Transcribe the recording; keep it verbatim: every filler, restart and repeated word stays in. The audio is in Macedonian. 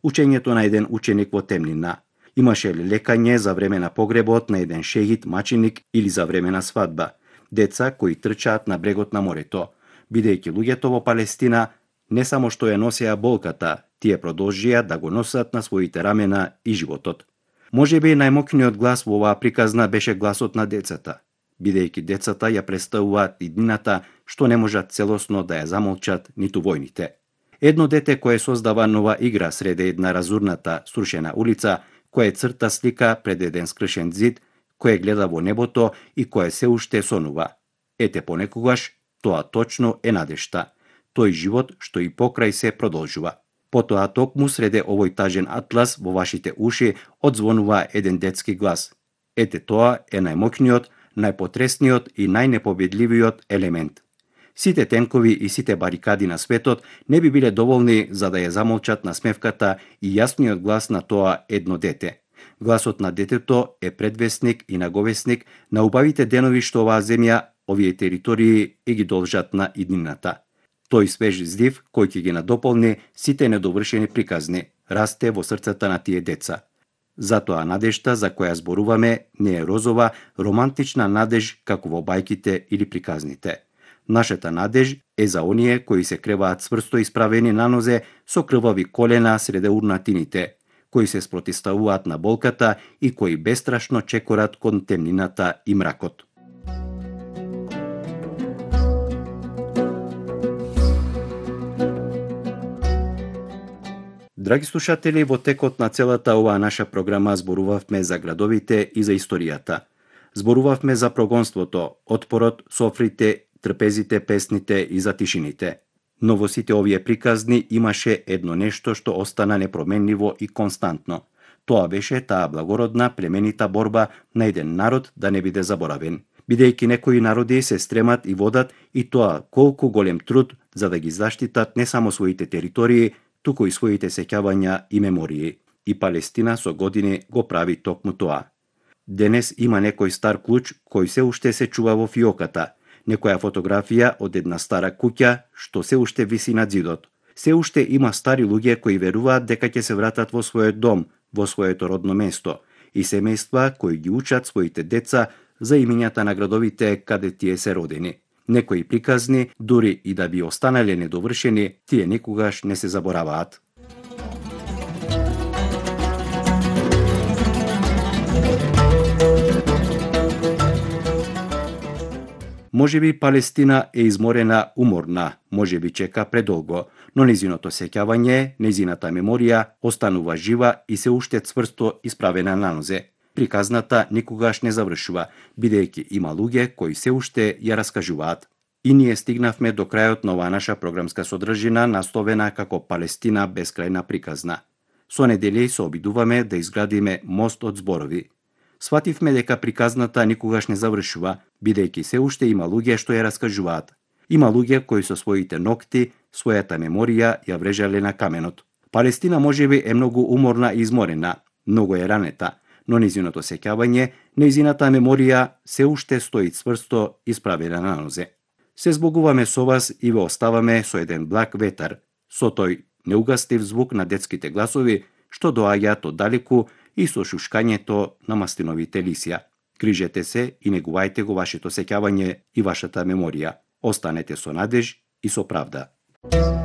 учењето на еден ученик во темнина. Имаше ли лекање за време на погребот на еден шејид маченик или за време на свадба? Деца кои трчаат на брегот на морето. Бидејќи луѓето во Палестина не само што ја носеа болката, тие продолжија да го носат на своите рамена и животот. Можеби најмокниот глас во оваа приказна беше гласот на децата, бидејќи децата ја представуваат иднината што не можат целосно да ја замолчат ниту војните. Едно дете кое создава нова игра среде една разурната, срушена улица, кое црта слика пред еден скршен зид, кое гледа во небото и кое се уште сонува. Ете понекогаш тоа точно е надежта, тој живот што и покрај се продолжува. Потоа токму среде овој тажен атлас во вашите уши одзвонува еден детски глас. Ете тоа е најмокниот, најпотресниот и најнепобедливиот елемент. Сите тенкови и сите барикади на светот не би биле доволни за да ја замолчат насмевката и јасниот глас на тоа едно дете. Гласот на детето е предвесник и наговесник на убавите денови што оваа земја, овие територии и ги должат на иднината. Тој свеж здив кој ќе ги надополни сите недовршени приказни, расте во срцата на тие деца. Затоа надежта за која зборуваме не е розова, романтична надеж како во бајките или приказните. Нашата надеж е за оние кои се креваат цврсто исправени на нозе со крвави колена среде урнатините, кои се спротиставуваат на болката и кои бестрашно чекорат кон темнината и мракот. Драги слушатели, во текот на целата оваа наша програма зборувавме за градовите и за историјата. Зборувавме за прогонството, отпорот, софрите, трпезите, песните и за тишините. Но во сите овие приказни имаше едно нешто што остана непроменливо и константно. Тоа беше таа благородна, племенита борба на еден народ да не биде заборавен. Бидејќи некои народи се стремат и водат и тоа колку голем труд за да ги заштитат не само своите територии, туку и своите сеќавања и мемории. И Палестина со години го прави токму тоа. Денес има некој стар клуч кој се уште се чува во фиоката, некоја фотографија од една стара куќа што се уште виси на ѕидот. Се уште има стари луѓе кои веруваат дека ќе се вратат во својот дом, во своето родно место, и семејства кои ги учат своите деца за имињата на градовите каде тие се родени. Некои приказни, дури и да би останале недовршени, тие никогаш не се забораваат. Можеби Палестина е изморена, уморна, можеби чека предолго, но незиното сеќавање, незината меморија останува жива и се уште цврсто исправена на нозе. Приказната никогаш не завршува, бидејќи има луѓе кои се уште ја раскажуваат. И ние стигнавме до крајот на оваа наша програмска содржина, насловена како Палестина бескрајна приказна. Со недели се обидуваме да изградиме мост од зборови. Свативме дека приказната никогаш не завршува, бидејќи се уште има луѓе што ја раскажуваат. Има луѓе кои со своите ногти, својата меморија ја врежале на каменот. Палестина можеби е многу уморна и изморена, многу е ранета, но незиното сеќавање, незината меморија се уште стои цврсто исправена на нозе. Се збогуваме со вас и ве оставаме со еден благ ветар, со тој неугастив звук на детските гласови што доаѓаат од далеку и со шушкањето на мастиновите лисја. Грижете се и негувајте го вашето сеќавање и вашата меморија. Останете со надеж и со правда.